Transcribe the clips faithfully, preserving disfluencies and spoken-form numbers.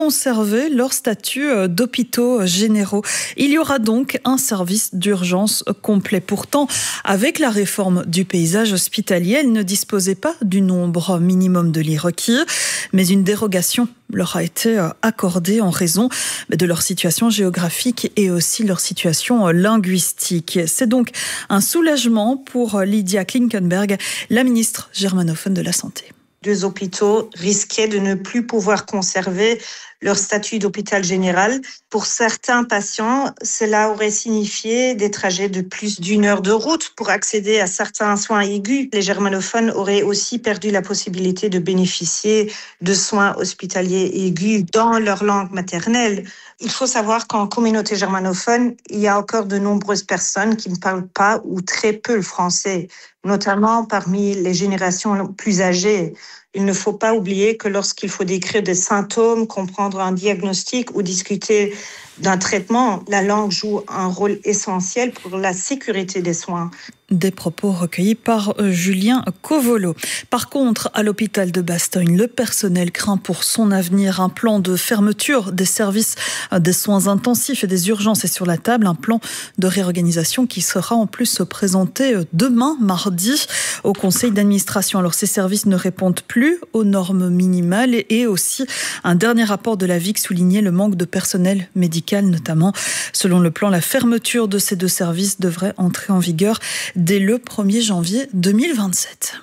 conserver leur statut d'hôpitaux généraux. Il y aura donc un service d'urgence complet. Pourtant, avec la réforme du paysage hospitalier, elles ne disposaient pas du nombre minimum de lits requis, mais une dérogation leur a été accordée en raison de leur situation géographique et aussi leur situation linguistique. C'est donc un soulagement pour Lydia Klinkenberg, la ministre germanophone de la Santé. Deux hôpitaux risquaient de ne plus pouvoir conserver leur statut d'hôpital général. Pour certains patients, cela aurait signifié des trajets de plus d'une heure de route pour accéder à certains soins aigus. Les germanophones auraient aussi perdu la possibilité de bénéficier de soins hospitaliers aigus dans leur langue maternelle. Il faut savoir qu'en communauté germanophone, il y a encore de nombreuses personnes qui ne parlent pas ou très peu le français, notamment parmi les générations plus âgées. Il ne faut pas oublier que lorsqu'il faut décrire des symptômes, comprendre un diagnostic ou discuter d'un traitement, la langue joue un rôle essentiel pour la sécurité des soins. Des propos recueillis par Julien Covolo. Par contre, à l'hôpital de Bastogne, le personnel craint pour son avenir. Un plan de fermeture des services des soins intensifs et des urgences est sur la table. Un plan de réorganisation qui sera en plus présenté demain, mardi, au conseil d'administration. Alors, ces services ne répondent plus aux normes minimales et aussi un dernier rapport de la V I C soulignait le manque de personnel médical, notamment. Selon le plan, la fermeture de ces deux services devrait entrer en vigueur dès le premier janvier deux mille vingt-sept.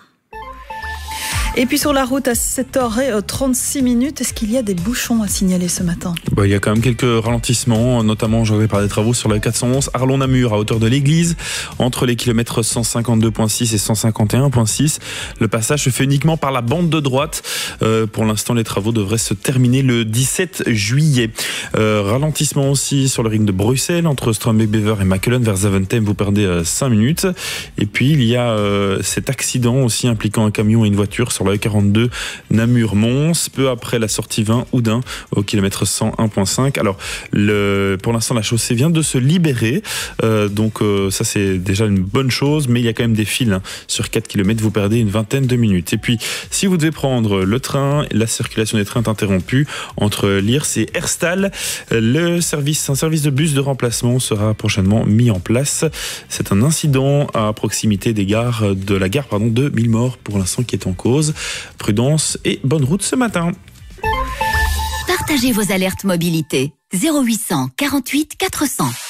Et puis sur la route à sept heures trente-six minutes, est-ce qu'il y a des bouchons à signaler ce matin ? Bah, il y a quand même quelques ralentissements, notamment j'aurais parlé des travaux sur la quatre cent onze Arlon-Namur à hauteur de l'église, entre les kilomètres cent cinquante-deux virgule six et cent cinquante et un virgule six. Le passage se fait uniquement par la bande de droite. Euh, pour l'instant, les travaux devraient se terminer le dix-sept juillet. Euh, ralentissement aussi sur le ring de Bruxelles, entre Strombeek-Bever et Makelen vers Zaventem, vous perdez euh, cinq minutes. Et puis il y a euh, cet accident aussi impliquant un camion et une voiture sur la E quarante-deux Namur-Mons, peu après la sortie vingt Oudin au kilomètre cent un virgule cinq. Alors le, pour l'instant la chaussée vient de se libérer, euh, donc euh, ça c'est déjà une bonne chose, mais il y a quand même des files hein. Sur quatre kilomètres vous perdez une vingtaine de minutes. Et puis si vous devez prendre le train, la circulation des trains est interrompue entre Liers et Herstal. Le service, un service de bus de remplacement sera prochainement mis en place. C'est un incident à proximité des gares de la gare pardon, de Millemort pour l'instant qui est en cause. Prudence et bonne route ce matin. Partagez vos alertes mobilité zéro huit cent quarante-huit quatre cents.